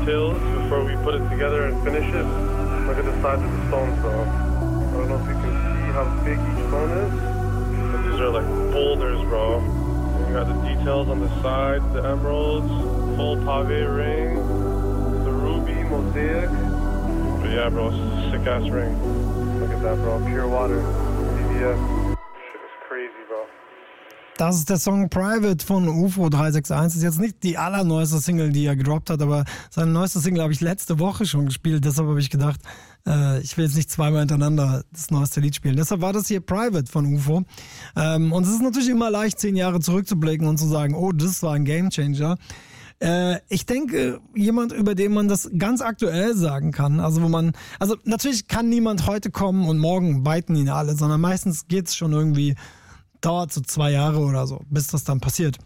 details before we put it together and finish it. Look at the size of the stones, though. I don't know if you can see how big each stone is, but these are like boulders, bro. And you got the details on the side, the emeralds, full pave ring, the ruby mosaic. But yeah, bro, it's a sick-ass ring. Look at that, bro. Pure water. CVS. Shit is crazy, bro. Das ist der Song Private von UFO 361. Das ist jetzt nicht die allerneueste Single, die er gedroppt hat, aber seine neueste Single habe ich letzte Woche schon gespielt. Deshalb habe ich gedacht, ich will jetzt nicht zweimal hintereinander das neueste Lied spielen. Deshalb war das hier Private von UFO. Und es ist natürlich immer leicht, 10 Jahre zurückzublicken und zu sagen, oh, das war ein Gamechanger. Ich denke, jemand, über den man das ganz aktuell sagen kann, also natürlich kann niemand heute kommen und morgen biten ihn alle, sondern meistens geht's schon irgendwie, dauert so 2 Jahre oder so, bis das dann passiert.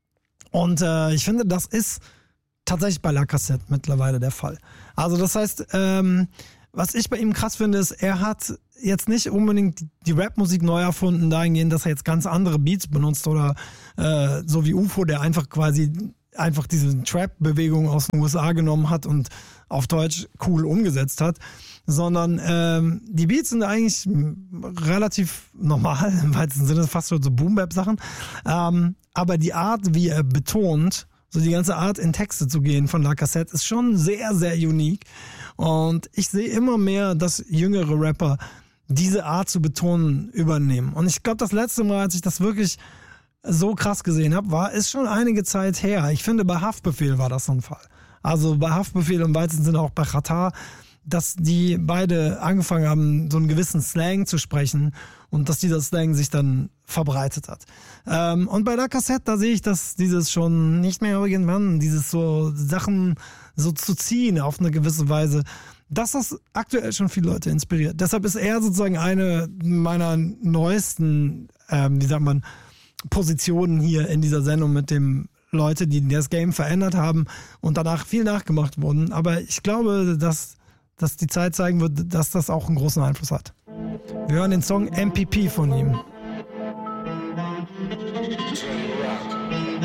Und ich finde, das ist tatsächlich bei Lacazette mittlerweile der Fall. Also das heißt, was ich bei ihm krass finde, ist, er hat jetzt nicht unbedingt die Rap-Musik neu erfunden, dahingehend, dass er jetzt ganz andere Beats benutzt oder so wie UFO, der einfach diese Trap-Bewegung aus den USA genommen hat und auf Deutsch cool umgesetzt hat, sondern die Beats sind eigentlich relativ normal, im weitesten Sinne fast so Boom-Bap-Sachen, aber die Art, wie er betont, so die ganze Art in Texte zu gehen von Lacazette ist schon sehr, sehr unique und ich sehe immer mehr, dass jüngere Rapper diese Art zu betonen übernehmen und ich glaube, das letzte Mal, als ich das wirklich so krass gesehen habe, ist schon einige Zeit her. Ich finde, bei Haftbefehl war das so ein Fall. Also bei Haftbefehl im weitesten Sinne auch bei Xatar, dass die beide angefangen haben, so einen gewissen Slang zu sprechen und dass dieser Slang sich dann verbreitet hat. Und bei Lacazette, da sehe ich, dass dieses schon nicht mehr irgendwann, dieses so Sachen so zu ziehen auf eine gewisse Weise, dass das aktuell schon viele Leute inspiriert. Deshalb ist er sozusagen eine meiner neuesten, Positionen hier in dieser Sendung mit dem Leute, die das Game verändert haben und danach viel nachgemacht wurden. Aber ich glaube, dass die Zeit zeigen wird, dass das auch einen großen Einfluss hat. Wir hören den Song MPP von ihm.